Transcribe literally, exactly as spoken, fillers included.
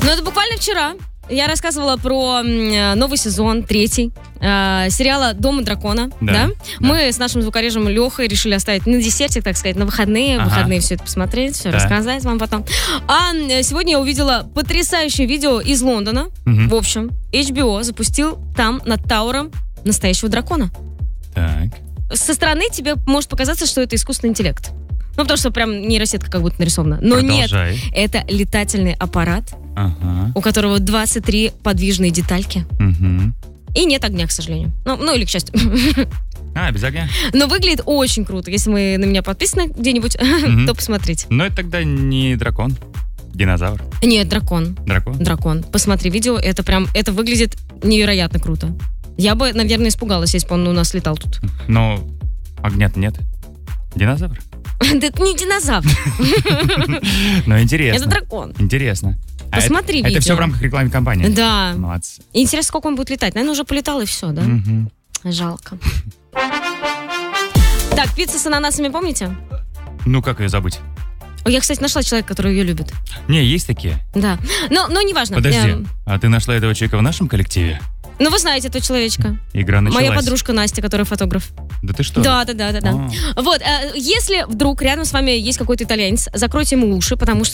Ну, это буквально вчера. Я рассказывала про новый сезон, третий, э, сериала «Дом дракона». Да, да? Да. Мы с нашим звукорежем Лехой решили оставить на десертик, так сказать, на выходные. Ага. выходные все это посмотреть, все да. рассказать вам потом. А сегодня я увидела потрясающее видео из Лондона. Угу. В общем, эйч би о запустил там над Тауэром настоящего дракона. Так. Со стороны тебе может показаться, что это искусственный интеллект. Ну, потому что прям нейросетка как будто нарисована. Но Продолжай. Нет, это летательный аппарат, ага. у которого двадцать три подвижные детальки. Угу. И нет огня, к сожалению. Ну, ну или к счастью. А, без огня. Но выглядит очень круто. Если вы на меня подписаны где-нибудь, угу. то посмотрите. Но это тогда не дракон, динозавр. Нет, дракон. Дракон? Дракон. Посмотри видео, это прям, это выглядит невероятно круто. Я бы, наверное, испугалась, если бы он у нас летал тут. Но огня-то нет. Динозавр? Да это не динозавр. Ну, интересно. Это дракон. Интересно. Посмотри видео. Это все в рамках рекламной кампании? Да. Молодцы. Интересно, сколько он будет летать. Наверное, уже полетал и все, да? Жалко. Так, пицца с ананасами помните? Ну, как ее забыть? Я, кстати, нашла человека, который ее любит. Не, есть такие. Да. Но, но неважно. Подожди, эм... а ты нашла этого человека в нашем коллективе? Ну, вы знаете этого человечка. Игра началась. Моя подружка Настя, которая фотограф. Да ты что? Да, да, да, да, да. Вот, э, если вдруг рядом с вами есть какой-то итальянец, закройте ему уши, потому что